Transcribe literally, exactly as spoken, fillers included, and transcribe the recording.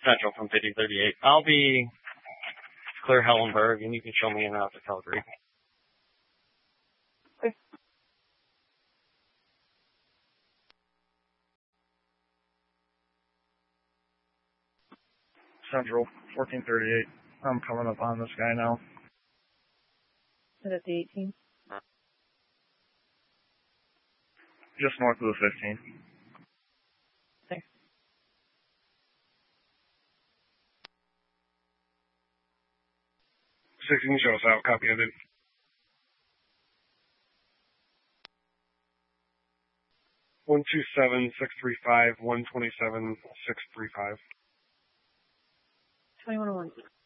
Central from fifty thirty-eight. I'll be clear Hellenberg, and you can show me in out to Calgary. Okay. Central, fourteen thirty-eight. I'm coming up on this guy now. Is it the eighteen? Just north of the fifteen. Thanks. sixteen, show us out. Copy ended. one two seven, six three five, one two seven, six three five. twenty-one oh one.